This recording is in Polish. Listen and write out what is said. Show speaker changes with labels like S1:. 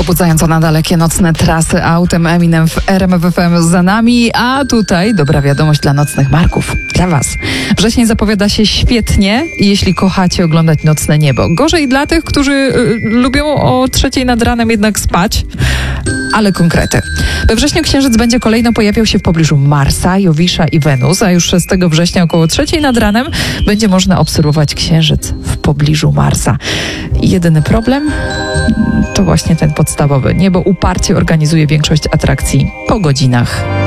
S1: Pobudzająco na dalekie nocne trasy autem Eminem w RMF FM za nami, a tutaj dobra wiadomość dla nocnych Marków, dla Was. Wrzesień zapowiada się świetnie, jeśli kochacie oglądać nocne niebo. Gorzej dla tych, którzy lubią o 3:00 nad ranem jednak spać, ale konkrety. We wrześniu księżyc będzie kolejno pojawiał się w pobliżu Marsa, Jowisza i Wenus, a już 6 września około 3:00 nad ranem będzie można obserwować księżyc w pobliżu Marsa. Jedyny problem to właśnie ten podstawowy. Niebo uparcie organizuje większość atrakcji po godzinach